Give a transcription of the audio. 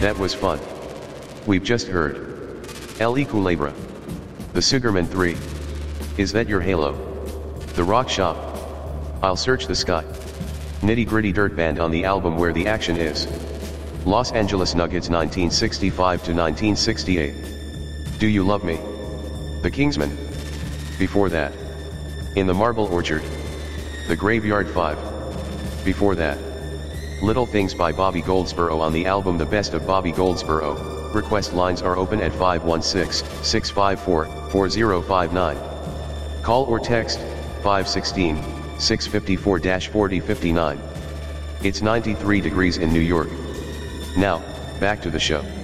That was fun. We've just heard El Culebra. The Sugarman 3. Is that your Halo? The Rock Shop. I'll Search the Sky. Nitty Gritty Dirt Band on the album Where the Action Is. Los Angeles Nuggets 1965 to 1968. Do You Love Me? The Kingsmen. Before that. In the Marble Orchard. The Graveyard 5. Before that. Little Things by Bobby Goldsboro on the album The Best of Bobby Goldsboro. Request lines are open at 516-654-4059. Call or text 516-654-4059. It's 93 degrees in New York. Now, back to the show.